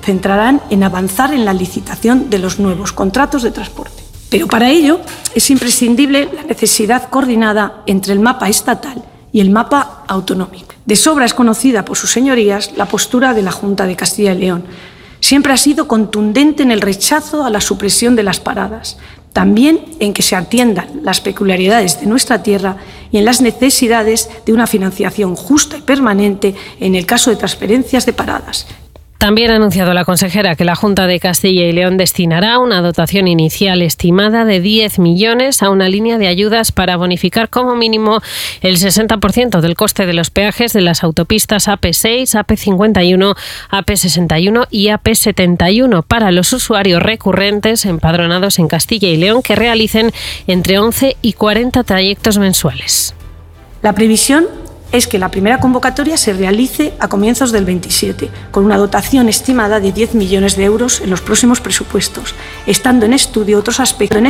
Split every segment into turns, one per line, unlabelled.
centrarán en avanzar en la licitación de los nuevos contratos de transporte. Pero para ello es imprescindible la necesidad coordinada entre el mapa estatal y el mapa autonómico. De sobra es conocida por sus señorías la postura de la Junta de Castilla y León. Siempre ha sido contundente en el rechazo a la supresión de las paradas, también en que se atiendan las peculiaridades de nuestra tierra y en las necesidades de una financiación justa y permanente en el caso de transferencias de paradas.
También ha anunciado la consejera que la Junta de Castilla y León destinará una dotación inicial estimada de 10 millones a una línea de ayudas para bonificar como mínimo el 60% del coste de los peajes de las autopistas AP6, AP51, AP61 y AP71 para los usuarios recurrentes empadronados en Castilla y León que realicen entre 11 y 40 trayectos mensuales.
La previsión es que la primera convocatoria se realice a comienzos del 27, con una dotación estimada de 10 millones de euros en los próximos presupuestos, estando en estudio otros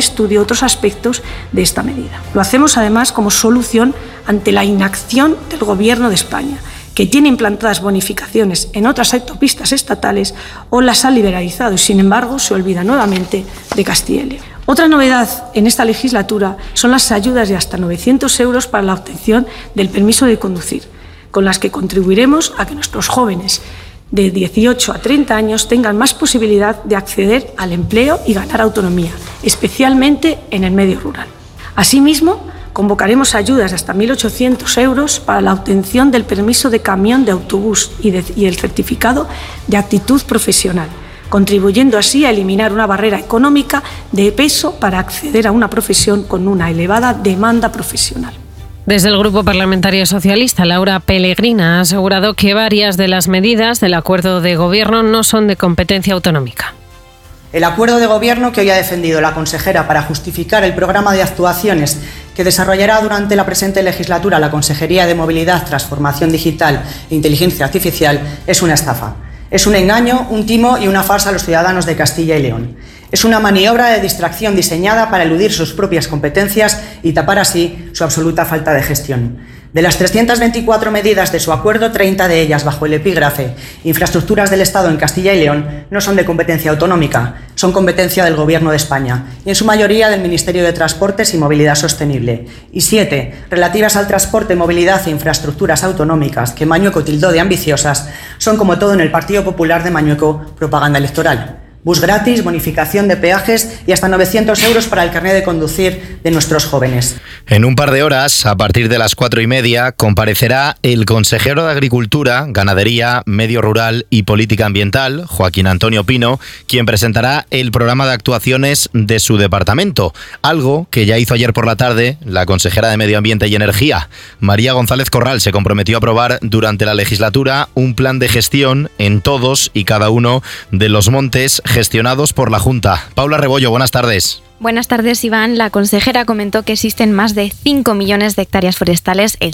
aspectos de esta medida. Lo hacemos además como solución ante la inacción del Gobierno de España, que tiene implantadas bonificaciones en otras autopistas estatales o las ha liberalizado y, sin embargo, se olvida nuevamente de Castilla y León. Otra novedad en esta legislatura son las ayudas de hasta 900 euros para la obtención del permiso de conducir, con las que contribuiremos a que nuestros jóvenes de 18 a 30 años tengan más posibilidad de acceder al empleo y ganar autonomía, especialmente en el medio rural. Asimismo, convocaremos ayudas de hasta 1.800 euros para la obtención del permiso de camión de autobús y el certificado de aptitud profesional, contribuyendo así a eliminar una barrera económica de peso para acceder a una profesión con una elevada demanda profesional.
Desde el Grupo Parlamentario Socialista, Laura Pellegrina ha asegurado que varias de las medidas del acuerdo de gobierno no son de competencia autonómica.
El acuerdo de gobierno que hoy ha defendido la consejera para justificar el programa de actuaciones que desarrollará durante la presente legislatura la Consejería de Movilidad, Transformación Digital e Inteligencia Artificial es una estafa. Es un engaño, un timo y una farsa a los ciudadanos de Castilla y León. Es una maniobra de distracción diseñada para eludir sus propias competencias y tapar así su absoluta falta de gestión. De las 324 medidas de su acuerdo, 30 de ellas bajo el epígrafe Infraestructuras del Estado en Castilla y León no son de competencia autonómica, son competencia del Gobierno de España y en su mayoría del Ministerio de Transportes y Movilidad Sostenible. Y 7, relativas al transporte, movilidad e infraestructuras autonómicas, que Mañueco tildó de ambiciosas, son como todo en el Partido Popular de Mañueco propaganda electoral. Bus gratis, bonificación de peajes y hasta 900 euros para el carnet de conducir de nuestros jóvenes.
En un par de horas, a partir de las 4:30, comparecerá el consejero de Agricultura, Ganadería, Medio Rural y Política Ambiental, Joaquín Antonio Pino, quien presentará el programa de actuaciones de su departamento, algo que ya hizo ayer por la tarde la consejera de Medio Ambiente y Energía. María González Corral se comprometió a aprobar durante la legislatura un plan de gestión en todos y cada uno de los montes gestionados por la Junta. Paula Rebollo, buenas tardes.
Buenas tardes, Iván. La consejera comentó que existen más de 5 millones de hectáreas forestales, el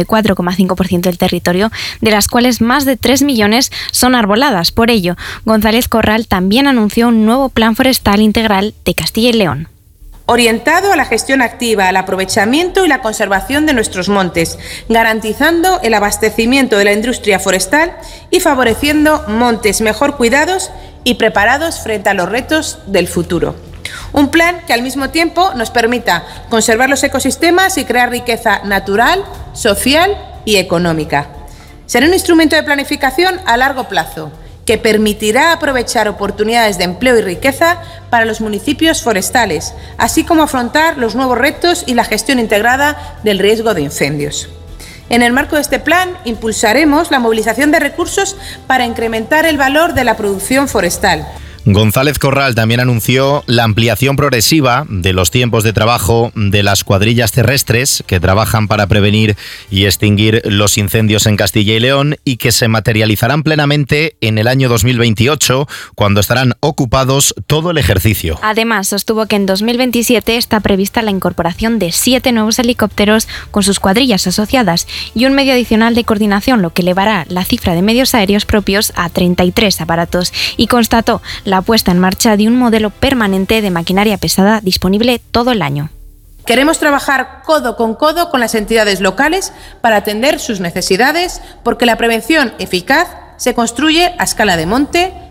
54,5% del territorio, de las cuales más de 3 millones son arboladas. Por ello, González Corral también anunció un nuevo plan forestal integral de Castilla y León.
Orientado a la gestión activa, al aprovechamiento y la conservación de nuestros montes, garantizando el abastecimiento de la industria forestal y favoreciendo montes mejor cuidados y preparados frente a los retos del futuro. Un plan que al mismo tiempo nos permita conservar los ecosistemas y crear riqueza natural, social y económica. Será un instrumento de planificación a largo plazo que permitirá aprovechar oportunidades de empleo y riqueza para los municipios forestales, así como afrontar los nuevos retos y la gestión integrada del riesgo de incendios. En el marco de este plan, impulsaremos la movilización de recursos para incrementar el valor de la producción forestal.
González Corral también anunció la ampliación progresiva de los tiempos de trabajo de las cuadrillas terrestres que trabajan para prevenir y extinguir los incendios en Castilla y León y que se materializarán plenamente en el año 2028, cuando estarán ocupados todo el ejercicio.
Además, sostuvo que en 2027 está prevista la incorporación de 7 nuevos helicópteros con sus cuadrillas asociadas y un medio adicional de coordinación, lo que elevará la cifra de medios aéreos propios a 33 aparatos, y constató la puesta en marcha de un modelo permanente de maquinaria pesada disponible todo el año.
Queremos trabajar codo con las entidades locales para atender sus necesidades, porque la prevención eficaz se construye a escala de monte,